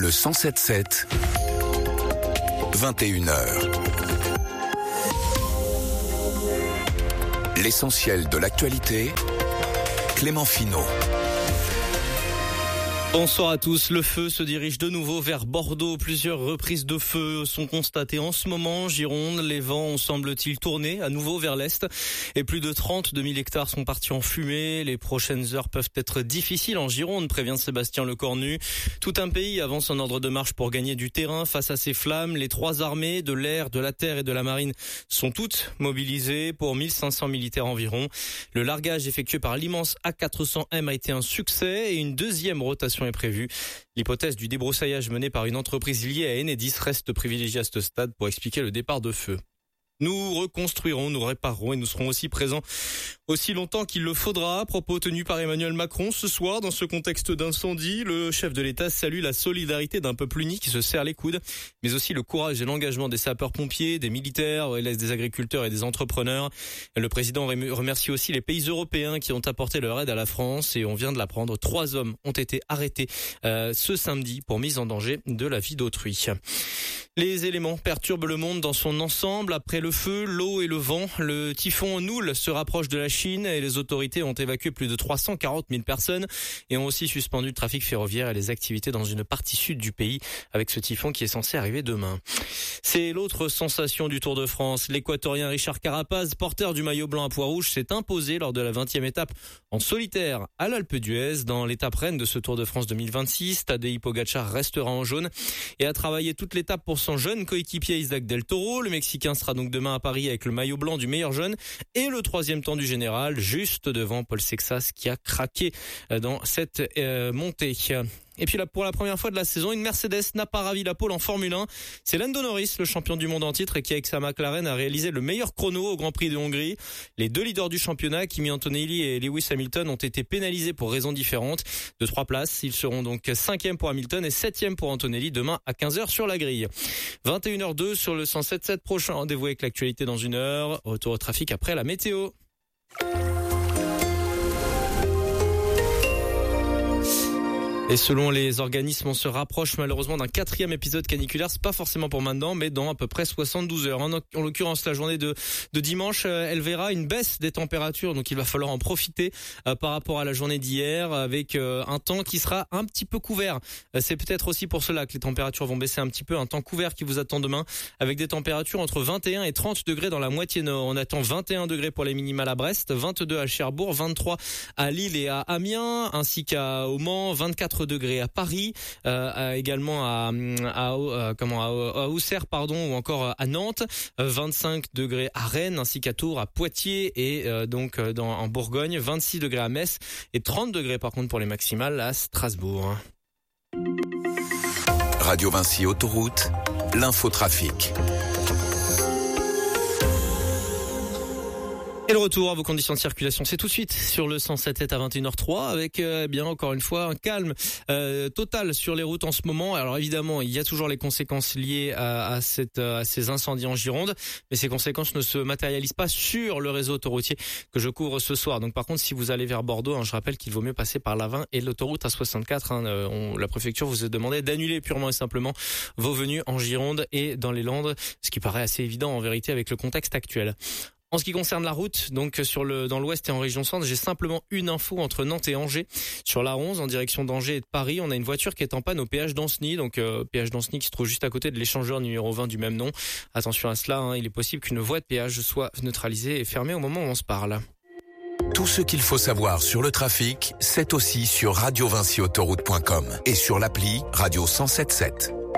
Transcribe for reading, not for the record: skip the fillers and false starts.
le 107.7, 21h. L'essentiel de l'actualité, Clément Finot. Bonsoir à tous. Le feu se dirige de nouveau vers Bordeaux. Plusieurs reprises de feu sont constatées en ce moment en Gironde. Les vents ont, semble-t-il, tourné à nouveau vers l'est. Et plus de 32 000 hectares sont partis en fumée. Les prochaines heures peuvent être difficiles en Gironde, prévient Sébastien Lecornu. Tout un pays avance en ordre de marche pour gagner du terrain face à ces flammes. Les trois armées, de l'air, de la terre et de la marine, sont toutes mobilisées pour 1500 militaires environ. Le largage effectué par l'immense A400M a été un succès et une deuxième rotation est prévue. L'hypothèse du débroussaillage mené par une entreprise liée à Enedis reste privilégiée à ce stade pour expliquer le départ de feu. Nous reconstruirons, nous réparerons et nous serons aussi présents aussi longtemps qu'il le faudra. Propos tenus par Emmanuel Macron ce soir dans ce contexte d'incendie. Le chef de l'État salue la solidarité d'un peuple uni qui se serre les coudes, mais aussi le courage et l'engagement des sapeurs-pompiers, des militaires, des agriculteurs et des entrepreneurs. Le président remercie aussi les pays européens qui ont apporté leur aide à la France et on vient de l'apprendre. 3 hommes ont été arrêtés ce samedi pour mise en danger de la vie d'autrui. Les éléments perturbent le monde dans son ensemble. Après le feu, l'eau et le vent, le typhon Noul se rapproche de la Chine et les autorités ont évacué plus de 340 000 personnes et ont aussi suspendu le trafic ferroviaire et les activités dans une partie sud du pays avec ce typhon qui est censé arriver demain. C'est l'autre sensation du Tour de France. L'Équatorien Richard Carapaz, porteur du maillot blanc à pois rouge, s'est imposé lors de la 20e étape en solitaire à l'Alpe d'Huez. Dans l'étape reine de ce Tour de France 2026, Tadej Pogačar restera en jaune et a travaillé toute l'étape pour son jeune coéquipier Isaac Del Toro. Le Mexicain sera donc demain à Paris avec le maillot blanc du meilleur jeune et le 3e temps du général, juste devant Paul Sexas qui a craqué dans cette montée. Et puis là, pour la première fois de la saison, une Mercedes n'a pas ravi la pole en Formule 1. C'est Lando Norris, le champion du monde en titre et qui avec sa McLaren a réalisé le meilleur chrono au Grand Prix de Hongrie. Les 2 leaders du championnat, Kimi Antonelli et Lewis Hamilton, ont été pénalisés pour raisons différentes. De 3 places, ils seront donc 5e pour Hamilton et 7e pour Antonelli demain à 15h sur la grille. 21h02 sur le 107.7, prochain rendez-vous avec l'actualité dans 1 heure. Retour au trafic après la météo. Et selon les organismes, on se rapproche malheureusement d'un 4e épisode caniculaire. C'est pas forcément pour maintenant, mais dans à peu près 72 heures. En l'occurrence, la journée de dimanche, elle verra une baisse des températures. Donc il va falloir en profiter par rapport à la journée d'hier avec un temps qui sera un petit peu couvert. C'est peut-être aussi pour cela que les températures vont baisser un petit peu. Un temps couvert qui vous attend demain avec des températures entre 21 et 30 degrés dans la moitié nord. On attend 21 degrés pour les minimales à Brest, 22 à Cherbourg, 23 à Lille et à Amiens, ainsi qu'à au Mans, 24 degrés à Paris, également à Auxerre, ou encore à Nantes, 25 degrés à Rennes, ainsi qu'à Tours, à Poitiers et en Bourgogne, 26 degrés à Metz et 30 degrés par contre pour les maximales à Strasbourg. Radio Vinci Autoroute, l'infotrafic. Et le retour à vos conditions de circulation, c'est tout de suite sur le 107 à 21h03 avec bien encore une fois un calme total sur les routes en ce moment. Alors évidemment, il y a toujours les conséquences liées à ces incendies en Gironde, mais ces conséquences ne se matérialisent pas sur le réseau autoroutier que je couvre ce soir. Donc par contre, si vous allez vers Bordeaux, je rappelle qu'il vaut mieux passer par la 20 et l'autoroute A64. La préfecture vous a demandé d'annuler purement et simplement vos venues en Gironde et dans les Landes, ce qui paraît assez évident en vérité avec le contexte actuel. En ce qui concerne la route, donc dans l'ouest et en région centre, j'ai simplement une info entre Nantes et Angers. Sur l'A11, en direction d'Angers et de Paris, on a une voiture qui est en panne au péage d'Anceny. Donc péage d'Anceny qui se trouve juste à côté de l'échangeur numéro 20 du même nom. Attention à cela, il est possible qu'une voie de péage soit neutralisée et fermée au moment où on se parle. Tout ce qu'il faut savoir sur le trafic, c'est aussi sur radiovinciautoroute.com et sur l'appli Radio 107.7.